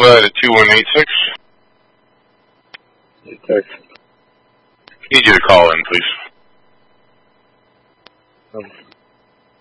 Verified at 2186. Text. Need you to call in, please.